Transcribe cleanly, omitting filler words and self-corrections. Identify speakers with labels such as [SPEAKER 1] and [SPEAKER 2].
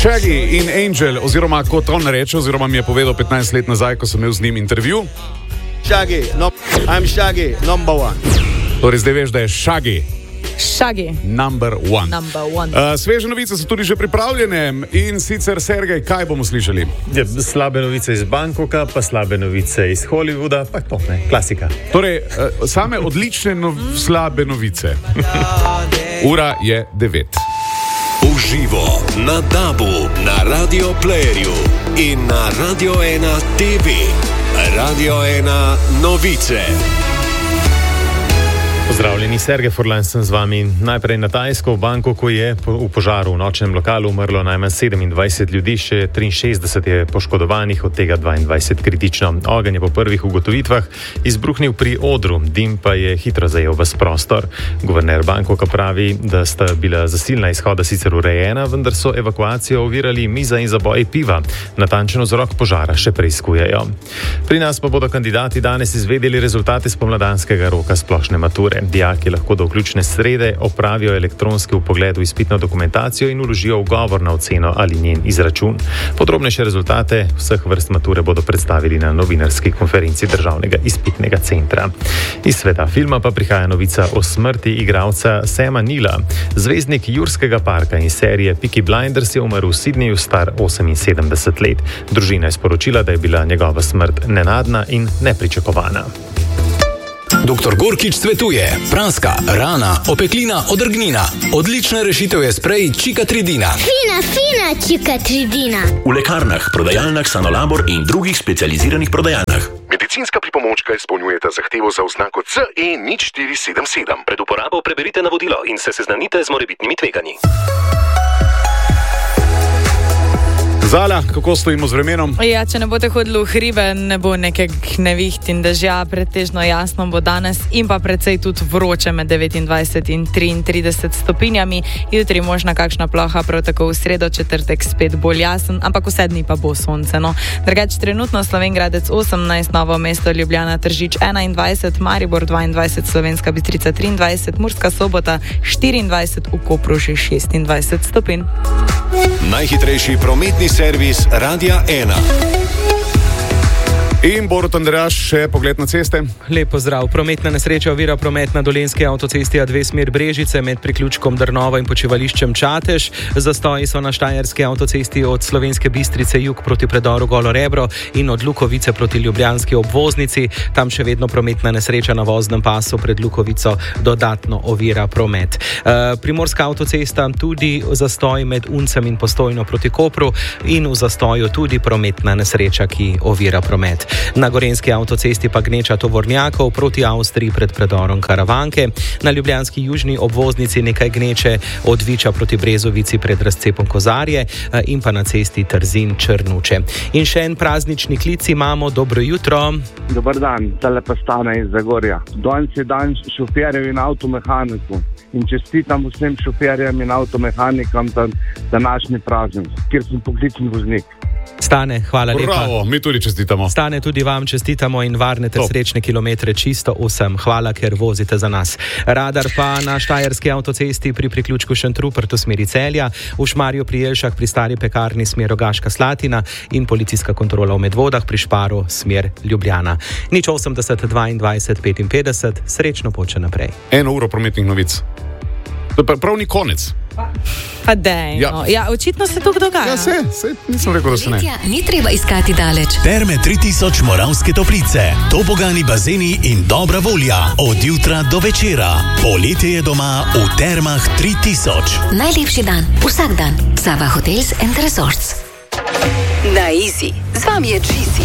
[SPEAKER 1] Shaggy in Angel, oziroma kot on reče, oziroma mi je povedal 15 let nazaj, ko sem imel z njim intervju.
[SPEAKER 2] Shaggy, I'm Shaggy, number one.
[SPEAKER 1] Torej, zdaj veš, da je Shaggy.
[SPEAKER 3] Shaggy.
[SPEAKER 1] Number one. Sveže novice so tudi že pripravljene in sicer, Sergej, kaj bomo slišali?
[SPEAKER 4] Slabe novice iz Bangkoka, pa slabe novice iz Hollywooda, pa to, ne, klasika.
[SPEAKER 1] Torej, same odlične slabe novice. Ura je 9.
[SPEAKER 5] Uživo na DAB-u, na Radio Playerju in na Radio 1 TV. Radio 1 novice.
[SPEAKER 4] Pozdravljeni, Sergej Furlan sem z vami. Najprej na Tajsko. V Bangkoku je v požaru v nočnem lokalu umrlo najmanj 27 ljudi, še 63 je poškodovanih, od tega 22 kritično. Ogenj je po prvih ugotovitvah izbruhnil pri odru, dim pa je hitro zajel ves prostor. Guverner Bangkoka pravi, da sta bila zasilna izhoda sicer urejena, vendar so evakuacijo ovirali miza in zaboji piva. Natančen vzrok požara še preiskujejo. Pri nas pa bodo kandidati danes izvedeli rezultate spomladanskega roka splošne mature. Dijaki lahko do vključne srede opravijo elektronski vpogled v izpitno dokumentacijo in vložijo ugovor na oceno ali njen izračun. Podrobnejše rezultate vseh vrst mature bodo predstavili na novinarski konferenci Državnega izpitnega centra. Iz sveta filma pa prihaja novica o smrti igralca Sama Neila. Zvezdnik Jurskega parka in serije Peaky Blinders je umrl v Sydneyju, star 78 let. Družina je sporočila, da je bila njegova smrt nenadna in nepričakovana.
[SPEAKER 6] Dr. Gorkič svetuje: praska, rana, opeklina, odrgnina. Odlična rešitev je sprej Čikatridina.
[SPEAKER 7] Fina Čikatridina.
[SPEAKER 5] V lekarnah, prodajalnah Sanolabor in drugih specializiranih prodajalnah. Medicinska pripomočka izpolnjujeta zahtevo za oznako CE0477. Pred uporabo preberite navodilo in se seznanite z morebitnimi tveganji.
[SPEAKER 1] Zala, kako stojimo z vremenom?
[SPEAKER 3] Ja, če ne boste hodili v hribe, ne bo nekeg neviht in dežja, pretežno jasno bo danes in pa precej tudi vroče med 29 in 33 stopinjami. Jutri možna kakšna ploha, prav tako v sredo, četrtek spet bolj jasen, ampak vse dni pa bo sonce. No. Drugače trenutno Slovenj Gradec 18, Novo mesto, Ljubljana, Tržič 21, Maribor 22, Slovenska Bistrica 23, Murska Sobota 24, v Kopru že 26 stopinj.
[SPEAKER 5] Najhitrejši prometni servis Radia 1.
[SPEAKER 1] In Borut Andrejaš, še pogled na ceste.
[SPEAKER 8] Lep pozdrav. Prometna nesreča ovira promet na Dolenjski avtocesti A2 smer Brežice med priključkom Drnovo in počivališčem Čatež. Zastoji so na Štajerski avtocesti od Slovenske Bistrice jug proti predoru Golo Rebro in od Lukovice proti ljubljanski obvoznici. Tam še vedno prometna nesreča na voznem pasu pred Lukovico dodatno ovira promet. Primorska avtocesta tudi zastoj med Uncem in Postojno proti Kopru in v zastoju tudi prometna nesreča, ki ovira promet. Na Gorenjski avtocesti pa gneča tovornjakov proti Avstriji pred predorom Karavanke. Na ljubljanski južni obvoznici nekaj gneče od Viča proti Brezovici pred razcepom Kozarje in pa na cesti Trzin-Črnuče. In še en praznični klic imamo. Dobro jutro.
[SPEAKER 9] Dobar dan, tale pa Stane iz Zagorja. Danes je dan šoferjev in avtomehaniku. In čestitam vsem šoferjem in avtomehanikam za današnji praznik, kjer sem poklicni voznik.
[SPEAKER 8] Stane, hvala lepa.
[SPEAKER 1] Bravo, mi tudi čestitamo.
[SPEAKER 8] Stane, tudi vam čestitamo in varne ter srečne kilometre čisto vsem. Hvala, ker vozite za nas. Radar pa na Štajerski avtocesti pri priključku Šentrupert v smeri Celja, v Šmarju pri Jelšah pri stari pekarni smer Rogaška Slatina in policijska kontrola v Medvodah pri Šparu smer Ljubljana. 080 22 55, srečno pot še naprej.
[SPEAKER 1] 1 uro prometnih novic. To je prav ni konec.
[SPEAKER 3] Pa dej, no. Ja, očitno se to dogaja.
[SPEAKER 1] Ja, se, nisem rekel, da se ne.
[SPEAKER 10] Ni treba iskati daleč.
[SPEAKER 5] Terme 3000 Moravske Toplice. Tobogani bazeni in dobra volja. Od jutra do večera. Poletje je doma v Termah 3000.
[SPEAKER 10] Najlepši dan, vsak dan. Sava Hotels and Resorts. Na Easy. Z vami je Cheesy.